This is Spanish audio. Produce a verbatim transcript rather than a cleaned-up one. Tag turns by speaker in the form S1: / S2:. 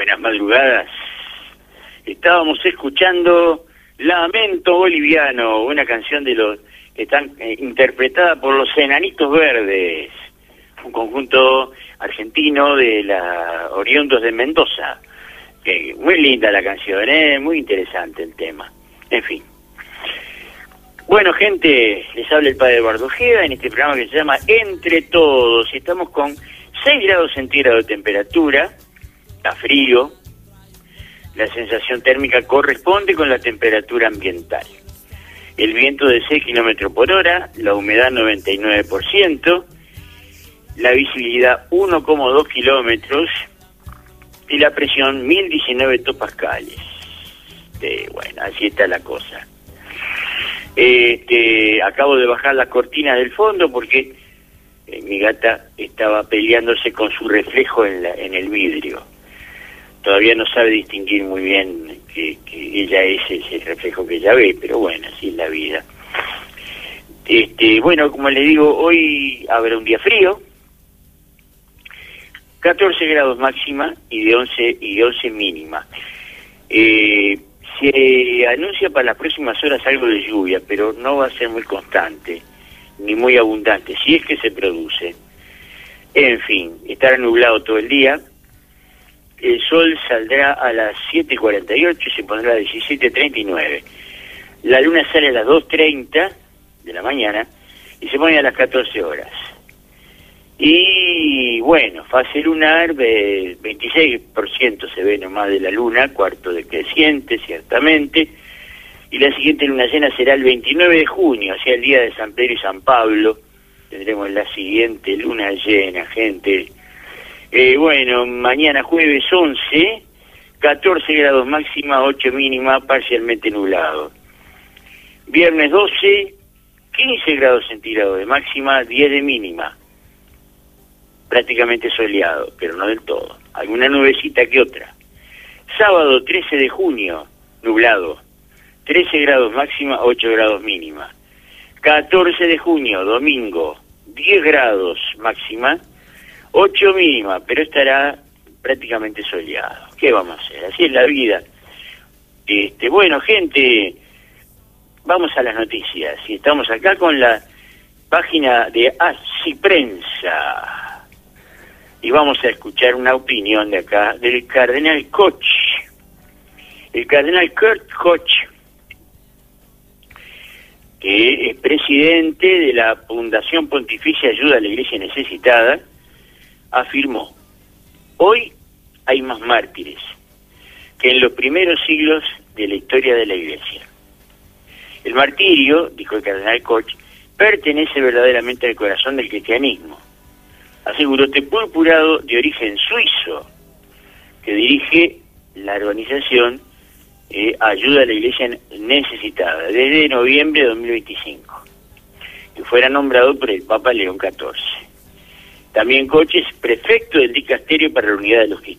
S1: buenas madrugadas. Estábamos escuchando Lamento Boliviano, una canción de los que están eh, interpretada por los Enanitos Verdes, un conjunto argentino de la oriundos de Mendoza. Que muy linda la canción, ¿eh? Muy interesante el tema. En fin. Bueno, gente, les habla el padre Eduardo Ojeda en este programa que se llama Entre Todos. Y estamos con seis grados centígrados de temperatura, está frío, la sensación térmica corresponde con la temperatura ambiental. El viento de seis kilómetros por hora, la humedad noventa y nueve por ciento, la visibilidad uno coma dos kilómetros y la presión mil diecinueve hectopascales. Eh, bueno, así está la cosa. Este, acabo de bajar las cortinas del fondo porque eh, mi gata estaba peleándose con su reflejo en, la, en el vidrio. Todavía no sabe distinguir muy bien que, que ella es ese reflejo que ella ve, pero bueno, así es la vida. Este, bueno, como les digo, hoy habrá un día frío, catorce grados máxima y de once y once mínima. Eh, se anuncia para las próximas horas algo de lluvia, pero no va a ser muy constante ni muy abundante, si es que se produce. En fin, estará nublado todo el día. El sol saldrá a las siete y cuarenta y ocho y se pondrá a diecisiete treinta y nueve. La luna sale a las dos treinta de la mañana y se pone a las catorce horas. Y bueno, fase lunar, veintiséis por ciento se ve nomás de la luna, cuarto decreciente, ciertamente. Y la siguiente luna llena será el veintinueve de junio, hacia el día de San Pedro y San Pablo. Tendremos la siguiente luna llena, gente. Eh, bueno, mañana jueves once, catorce grados máxima, ocho mínima, parcialmente nublado. Viernes doce, quince grados centígrados de máxima, diez de mínima. Prácticamente soleado, pero no del todo. Alguna nubecita que otra. Sábado trece de junio, nublado. trece grados máxima, ocho grados mínima. catorce de junio, domingo, diez grados máxima, ocho mínima, pero estará prácticamente soleado. ¿Qué vamos a hacer? Así es la vida. Este, bueno, gente, vamos a las noticias. Y estamos acá con la página de Así Prensa. Y vamos a escuchar una opinión de acá del cardenal Koch. El cardenal Kurt Koch, que es presidente de la Fundación Pontificia Ayuda a la Iglesia Necesitada, afirmó: hoy hay más mártires que en los primeros siglos de la historia de la Iglesia. El martirio, dijo el cardenal Koch, pertenece verdaderamente al corazón del cristianismo, aseguró este purpurado de origen suizo que dirige la organización eh, Ayuda a la Iglesia Necesitada desde noviembre de dos mil veinticinco, que fuera nombrado por el Papa León catorce. También Koch es prefecto del Dicasterio para la Unidad de los